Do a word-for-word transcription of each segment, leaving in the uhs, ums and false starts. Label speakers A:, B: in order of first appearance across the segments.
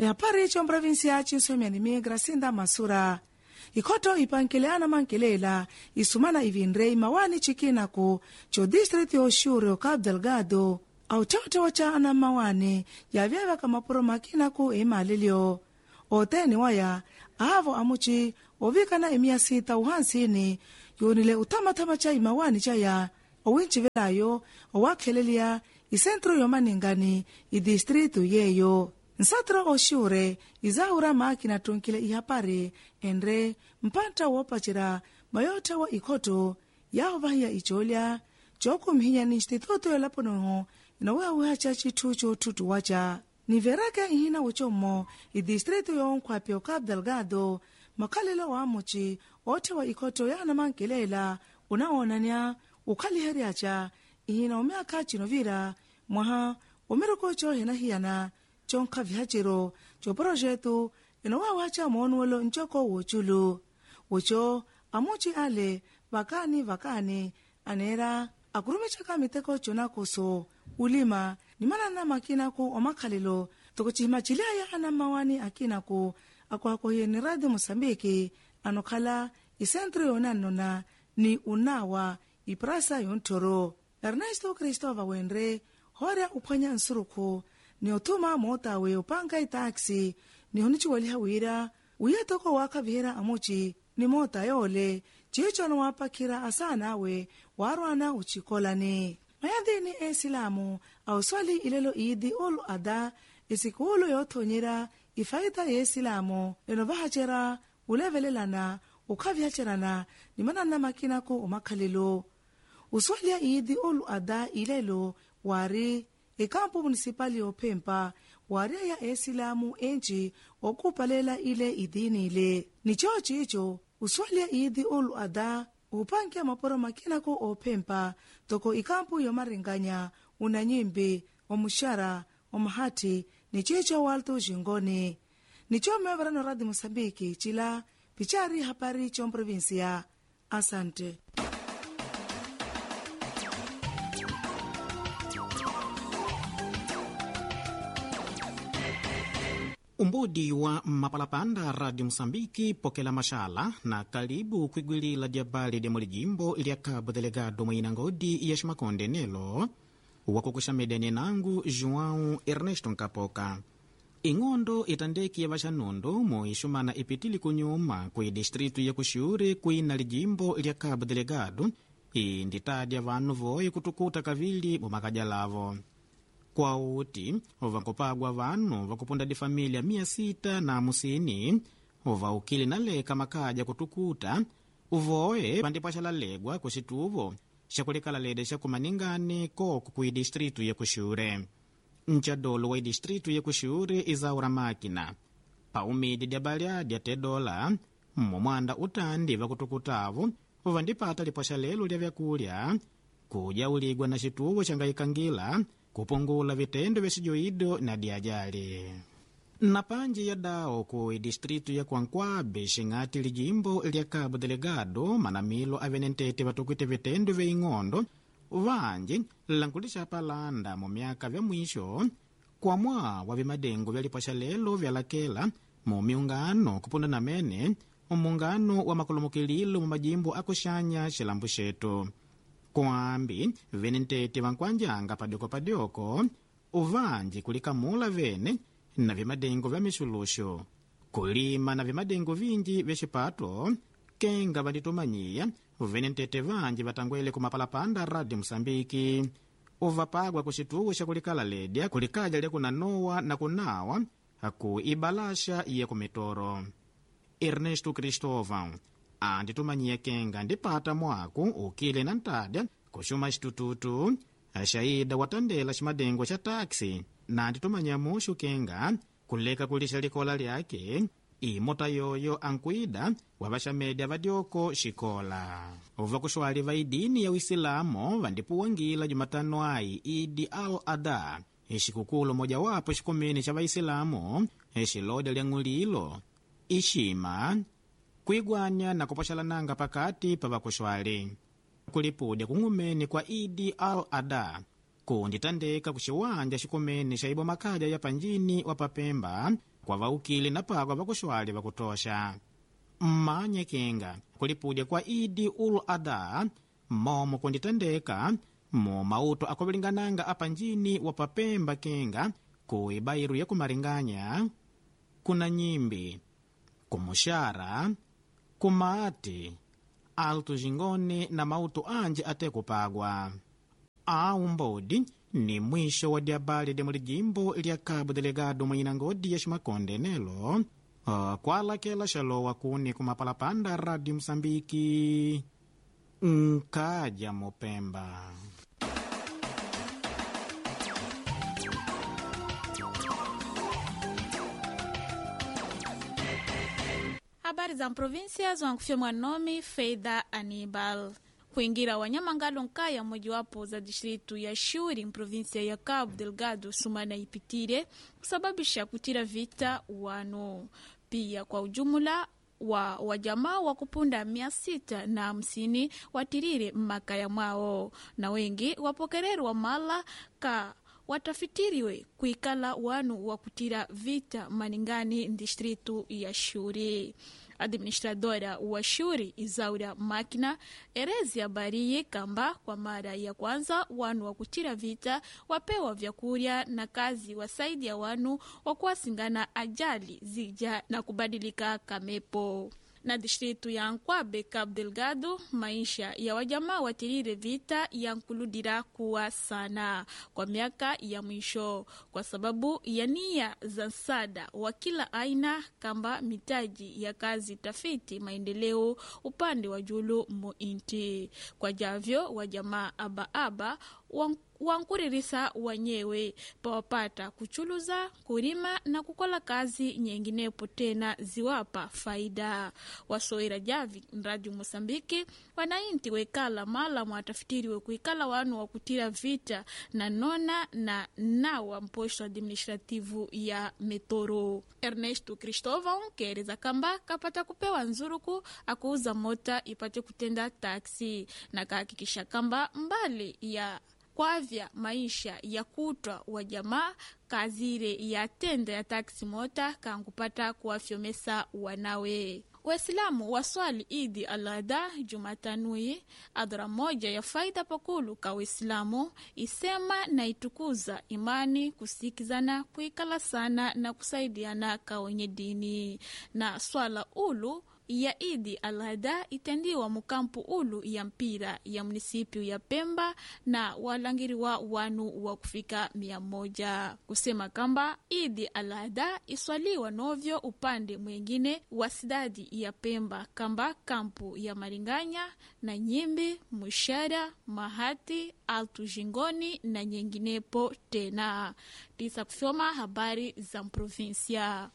A: Ihapari chom provinsia chinsomeni mi Gracinda Masura. Ikoto ipankeleana mankelela isumana ivinrei mawani chikinaku cho district Oshuri o Cabo Delgado. Au chote wacha ana mawani ya vyeva kama puro makinaku imalilio. Oteni waya ahavo amuchi ovika na imia sita uhansini yonile utamatama cha imawani chaya owinchi velayo owakelelia isentro yomaningani idistritu yeyo. Nsatro Oshuri izaura makina tunkile ihapari endre mpanta wopachira mayota wa ikoto yahovahia icholia choku mhinya ni instituto yolaponoho inaweha wehacha chitucho tutu wacha. Niveraka ihina uchomo idistritu yonkwape o Cabo Delgado makalelo wa amuchi ote wa ikoto yana mankelela unaonania ukali heriacha ihina umeaka chinovira mwaha umerukocho hena hiyana chonka vihachiro cho projetu inawawacha monuelo nchoko wochulu ucho amuchi ale vakani vakani anera akurumechaka miteko chona kuso ulima nimana na makinaku omakhalilo tokochimachilaya ana mawani akinaku akwako ni Radio Mosambiki anokhala isentro yonanona ni unawa iprasa yontoro. Ernesto Cristova Wenre hora uphwanya nsuruku ni otuma motawe upanga itaxi ni honichi walihawira uyatoko wakavihera amuchi ni mota yole chichono wapakira asana we warwana uchikolani. Mayadhini e silamu au swali ilelo idi olu ada isikulu yothonyera ifaita ye silamu enovahachera ulevelelana ukavyhacherana ni manana makinako umakhalilo. Uswali ya idi olu ada ilelo wari ikampu munisipali opempa waria ya esilamu enji okupalela ile idini ile. Nichochi icho uswali ya idi olu ada upange maporo makinako opempa toko ikampu yomaringanya unanyimbi omushara omahati nichicho walto jingoni. Nicho mevarano Radio Mosambiki chila pichari hapari chom provinsia. Asante.
B: Umbudi wa mapalapanda Radio Mosambiki pokela mashala na karibu kwigwilila diabali dia mulijimbo ilia Cabo Delgado mwaina ngodi ya Shimakonde nelo wakukusha medeni nangu João Ernesto Nkapoka. Ingondo itandeki ya Vashanondo mo ishumana ipitili kunyuma kwe distritu ya Kushuri kuina lijimbo ilia Cabo Delgado inditadia vanu voye kutukuta kavili mumakajalavo. Kwa uti, ovakupagwa vanu vakupunda di familia mia sita na musini, ova ukili na leka makaja kutukuta, uvoe pandipashala legwa kusituvo, shakulikala lede shakumaningani koku kui distritu ya Kushure. Nchadolo wa distritu ya Kushure izaura makina. Paumidi diabalia diate dola, mwanda utandi vakutukutavu, uvandipata lipashalelo lia vyakulia, kuja uligwa na shituvo changaikangila, kupungula vitendo vya sijoido na diajali. Napanji ya dao kui distritu ya Kwankwabe shingati lijimbo ilia Cabo Delgado manamilo avenentete vatukwite vitendo vya ingondo vanji lankulisha palanda mu miaka vya mwisho kwa mwa wa vimadengo vya lipashalelo vya lakela mu miungano kupunda na mene umungano wa makulumukililo mu majimbo akushanya shilambu shetu. Kwambi venentete vankwanjanga padyoko padyoko uvanji kulikamula vene na vimadengo vya mishulusho kulima na vimadengo vinji vya shipato kenga vanditumanyia venentete vanji vatangwele kumapalapanda Radio Mosambiki uvapagwa kushituwo shakulikala ledya kulikaja lya kunanowa na kunawa haku ibalasha iya kumitoro. Ernesto Cristova anditumanyia kenga ndipata mwaku ukile na ntadya kushuma shitututu ashaida watandela shimadengo cha taksi na anditumanyia mushu kenga kuleka kulisha likola lyake imota yoyo ankuida wavashamedya vadyoko shikola. Uva kushwali vaidini ya Uislamu vandipuwangila Jumatano ai Idi al-Adha ishikukulu moja wapo shikumini cha Vaisilamu eshilode lyang'ulilo ishima kuigwanya na kupashalananga pakati pa vakushwali. Kulipudya kung'umeni kwa Idi al-Adha kunditandeka kushiwanja shikumeni shaibo makaja ya panjini wa Papemba kwa vaukili na pagwa vakuxwali vakutosha. Mmanye kenga kulipudya kwa Idi ul Adha momo kunditendeka mo mauto akuvilingananga apa njini wa papemba kenga ku ibairu ya kumaringanya kuna nyimbi kumushara kumaati alto jingoni na mauto anje ate kupagwa. Au mbodi ni mwisho wa diabali de mulijimbo lya Cabo Delegado mwinangodi ya Shimakonde nelo. Uh, kwa lakela shalowa kuni kumapalapanda Radio Msambiki nkaja Mopemba.
C: Habari za provinsia zwankufyemwa nomi Feida Anibal. Kuingira wanyama ngalo nkaya mojawapo za distritu ya Shuri mprovinsia ya Cabo Delgado sumana ipitire kusababisha kutira vita wano. Pia kwa ujumla wa wajamaa wa kupunda mia sita na hamsini watirire makaya mwao na wengi wapokererwa mala ka watafitiriwe kuikala wanu wa kutira vita maningani distritu ya Shuri. Administradora wa Shuri Izaura Makina erezi habari kamba kwa mara ya kwanza wanu wa kutira vita wapewa vyakuria na kazi wasaidi ya wanu wa kuwasingana ajali zija na kubadilika kamepo. Na distritu ya Nkwabe Cabo Delgado maisha ya wajamaa watirire vita ya nkuludira kuwa sana kwa miaka ya mwisho kwa sababu ya nia za nsada wa kila aina kamba mitaji ya kazi tafiti maendeleo upande wa julu muinti. Kwa javyo wajamaa aba aba wankuririsa wanyewe pawapata kuchuluza, kurima na kukola kazi nyenginepo tena ziwapa faida. Wasoira javi Radio Mosambiki wanainti wekala mala mwatafitiriwe kuikala wanu wa kutira vita na nona na nawa mposho administrativu ya Metoro. Ernesto Cristovão kereza kamba kapata kupewa nzuruku akuuza mota ipate kutenda taksi na kahakikisha kamba mbali ya kwa vya maisha ya kutwa wa jamaa kazire ya tenda ya taksi mota kankupata kuwafyomesa wanawe. Waislamu waswali Idi al-Adha Jumatanui adhara moja ya faida pakulu ka Waislamu isema na itukuza imani kusikizana kuikala sana na kusaidiana ka wenye dini. Na swala ulu ya Idi al-Adha itendiwa mukampu ulu ya mpira ya munisipio ya Pemba na walangiriwa wanu wa kufika mia moja. Kusema kamba Idi al-Adha iswaliwa novyo upande mwengine wa sidadi ya Pemba kamba kampu ya Maringanya na Nyimbi, Mushara, Mahati, Alto Jingoni na nyenginepo tena. Tisa kufyoma habari za provinsia.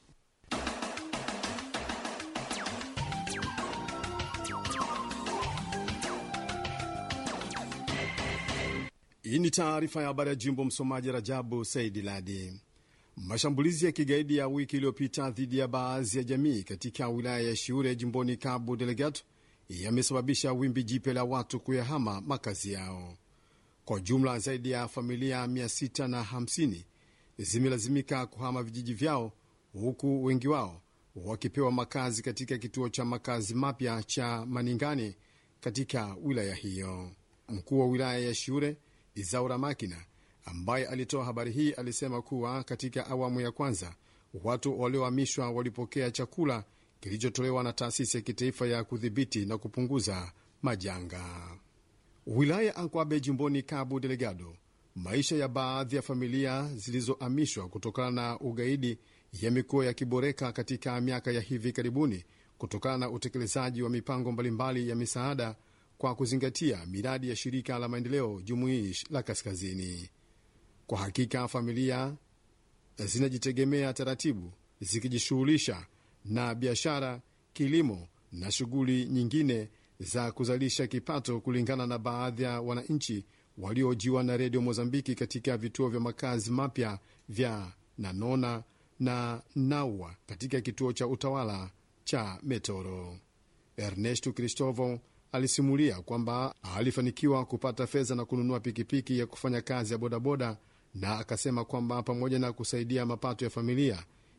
D: Hii ni taarifa ya habari ya jimbo, msomaji Rajabu Saidi Ladi. Mashambulizi ya kigaidi ya wiki iliyopita dhidi ya baadhi ya jamii katika wilaya ya Shiure jimboni Cabo Delgado yamesababisha wimbi jipya la watu kuyahama makazi yao. Kwa jumla zaidi ya familia mia sita na hamsini zimelazimika kuhama vijiji vyao, huku wengi wao wakipewa makazi katika kituo cha makazi mapya cha Maningani katika wilaya hiyo. Mkuu wa wilaya ya Shiure Izaura Makina ambaye alitoa habari hii alisema kuwa katika awamu ya kwanza watu waliohamishwa walipokea chakula kilichotolewa na taasisi ya kitaifa ya kudhibiti na kupunguza majanga. Wilaya Ankwabe jimboni Cabo Delgado, maisha ya baadhi ya familia zilizohamishwa kutokana na ugaidi yamekuwa yakiboreka katika miaka ya hivi karibuni kutokana na utekelezaji wa mipango mbalimbali ya misaada kwa kuzingatia miradi ya shirika la maendeleo jumuishi la kaskazini. Kwa hakika familia zinajitegemea taratibu, zikijishughulisha na biashara, kilimo na shughuli nyingine za kuzalisha kipato, kulingana na baadhi ya wananchi waliojiwa na redio Mozambiki katika vituo vya makazi mapya vya Nanona na Naua katika kituo cha utawala cha Metoro. Ernesto Cristovão alisimulia kwamba alifanikiwa kupata fedha na kununua pikipiki ya kufanya kazi ya bodaboda, na akasema kwamba pamoja na kusaidia mapato ya familia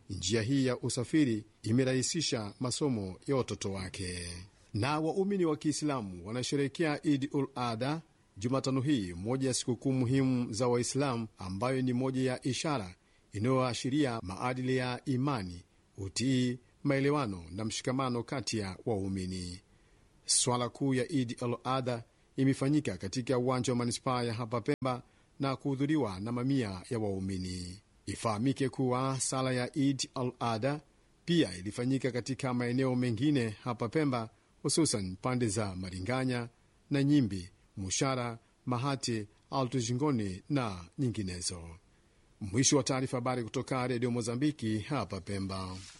D: njia hii ya usafiri imerahisisha masomo ya watoto wake. Na waumini wa Kiislamu wanasherehekea Eid ul-Adha Jumatano hii, moja ya sikukuu muhimu za Waislamu, ambayo ni moja ya ishara inayoashiria maadili ya imani, utii, maelewano na mshikamano kati ya waumini. Swala kuu ya Eid ul-Adha imefanyika katika uwanja wa manispaa ya hapa Pemba na kuhudhuriwa na mamia ya waumini. Ifahamike kuwa sala ya Eid al-Adha pia ilifanyika katika maeneo mengine hapa Pemba, hususan pande za Maringanya na Nyimbi, Mushara, Mahati, Alto Jingoni na nyinginezo. Mwisho wa taarifa. Habari kutoka Redio Mozambiki hapa Pemba.